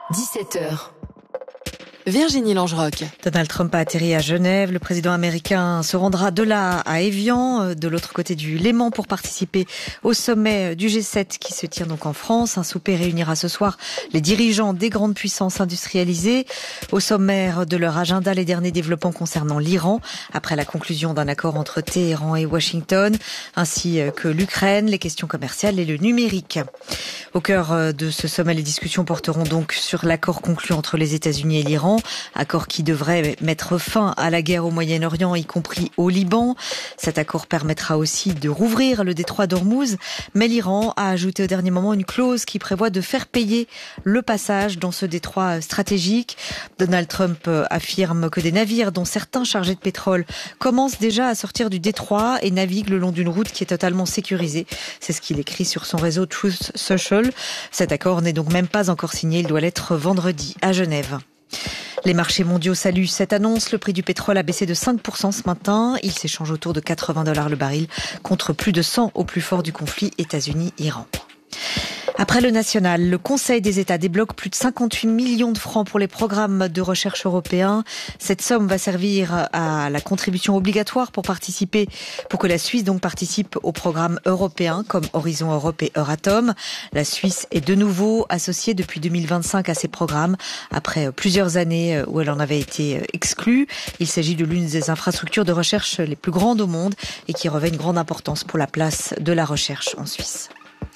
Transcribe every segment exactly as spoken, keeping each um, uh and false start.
dix-sept heures. Virginie Langeroc. Donald Trump a atterri à Genève. Le président américain se rendra de là à Évian, de l'autre côté du Léman, pour participer au sommet du G sept qui se tient donc en France. Un souper réunira ce soir les dirigeants des grandes puissances industrialisées. Au sommaire de leur agenda, les derniers développements concernant l'Iran, après la conclusion d'un accord entre Téhéran et Washington, ainsi que l'Ukraine, les questions commerciales et le numérique. Au cœur de ce sommet, les discussions porteront donc sur l'accord conclu entre les États-Unis et l'Iran. Accord qui devrait mettre fin à la guerre au Moyen-Orient, y compris au Liban. Cet accord permettra aussi de rouvrir le détroit d'Ormuz, mais l'Iran a ajouté au dernier moment une clause qui prévoit de faire payer le passage dans ce détroit stratégique. Donald Trump affirme que des navires, dont certains chargés de pétrole, commencent déjà à sortir du détroit et naviguent le long d'une route qui est totalement sécurisée. C'est ce qu'il écrit sur son réseau Truth Social. Cet accord n'est donc même pas encore signé, il doit l'être vendredi à Genève. Les marchés mondiaux saluent cette annonce. Le prix du pétrole a baissé de cinq pour cent ce matin. Il s'échange autour de quatre-vingts dollars le baril contre plus de cent au plus fort du conflit États-Unis-Iran. Après le national, le Conseil des États débloque plus de cinquante-huit millions de francs pour les programmes de recherche européens. Cette somme va servir à la contribution obligatoire pour participer, pour que la Suisse donc participe aux programmes européens comme Horizon Europe et Euratom. La Suisse est de nouveau associée depuis deux mille vingt-cinq à ces programmes, après plusieurs années où elle en avait été exclue. Il s'agit de l'une des infrastructures de recherche les plus grandes au monde et qui revêt une grande importance pour la place de la recherche en Suisse.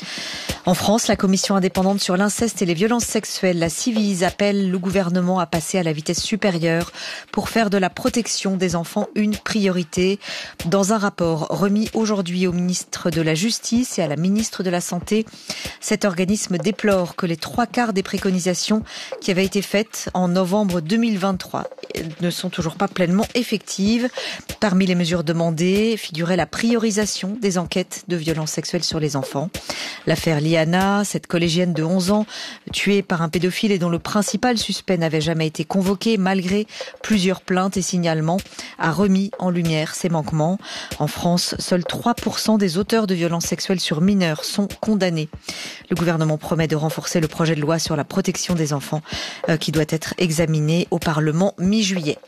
En France, la commission indépendante sur l'inceste et les violences sexuelles, la Ciivise, appelle le gouvernement à passer à la vitesse supérieure pour faire de la protection des enfants une priorité. Dans un rapport remis aujourd'hui au ministre de la Justice et à la ministre de la Santé, cet organisme déplore que les trois quarts des préconisations qui avaient été faites en novembre deux mille vingt-trois ne sont toujours pas pleinement effectives. Parmi les mesures demandées figurait la priorisation des enquêtes de violences sexuelles sur les enfants. L'affaire Liana, cette collégienne de onze ans tuée par un pédophile et dont le principal suspect n'avait jamais été convoqué malgré plusieurs plaintes et signalements, a remis en lumière ces manquements. En France, seuls trois pour cent des auteurs de violences sexuelles sur mineurs sont condamnés. Le gouvernement promet de renforcer le projet de loi sur la protection des enfants euh, qui doit être examiné au Parlement mi-juillet.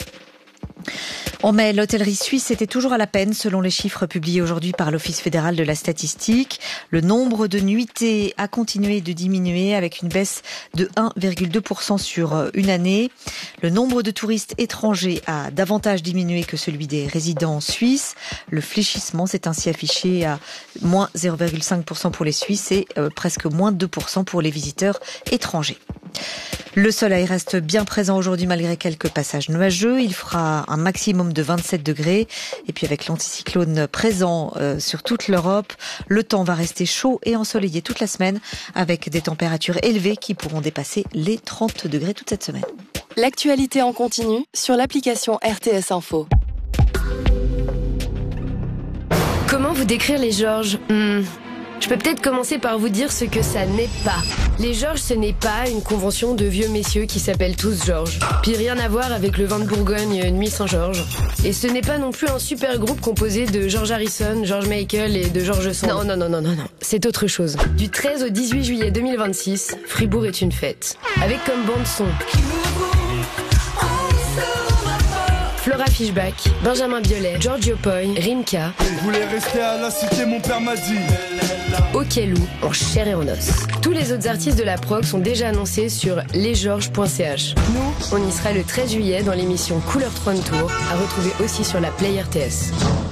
En mai, l'hôtellerie suisse était toujours à la peine selon les chiffres publiés aujourd'hui par l'Office fédéral de la statistique. Le nombre de nuitées a continué de diminuer avec une baisse de un virgule deux pour cent sur une année. Le nombre de touristes étrangers a davantage diminué que celui des résidents suisses. Le fléchissement s'est ainsi affiché à moins zéro virgule cinq pour cent pour les Suisses et euh, presque moins deux pour cent pour les visiteurs étrangers. Le soleil reste bien présent aujourd'hui malgré quelques passages nuageux. Il fera un maximum de vingt-sept degrés. Et puis avec l'anticyclone présent euh, sur toute l'Europe, le temps va rester chaud et ensoleillé toute la semaine avec des températures élevées qui pourront dépasser les trente degrés toute cette semaine. L'actualité en continu sur l'application R T S Info. Comment vous décrire les Georges ? hmm. Je peux peut-être commencer par vous dire ce que ça n'est pas. Les Georges, ce n'est pas une convention de vieux messieurs qui s'appellent tous Georges. Puis rien à voir avec le vin de Bourgogne Nuit Saint-Georges. Et ce n'est pas non plus un super groupe composé de George Harrison, George Michael et de George Sand. Non, non, non, non, non, non. C'est autre chose. Du treize au dix-huit juillet deux mille vingt-six, Fribourg est une fête. Avec comme bande son Flora Fischbach, Benjamin Biolay, Giorgio Poi, Rimka. Je voulais rester à la cité, mon père m'a dit. Okelou, en chair et en os. Tous les autres artistes de la prog sont déjà annoncés sur lesgeorges point c h. Nous, on y sera le treize juillet dans l'émission Couleur Trône Tour, à retrouver aussi sur la Play R T S.